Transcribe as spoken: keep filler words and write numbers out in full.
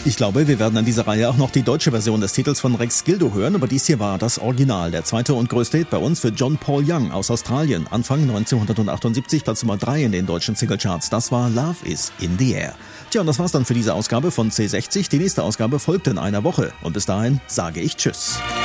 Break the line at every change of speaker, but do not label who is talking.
Ich glaube, wir werden an dieser Reihe auch noch die deutsche Version des Titels von Rex Gildo hören, aber dies hier war das Original. Der zweite und größte Hit bei uns für John Paul Young aus Australien. Anfang neunzehnhundertachtundsiebzig, Platz Nummer drei in den deutschen Singlecharts. Das war Love is in the Air. Tja, und das war's dann für diese Ausgabe von C sechzig. Die nächste Ausgabe folgt in einer Woche. Und bis dahin sage ich Tschüss.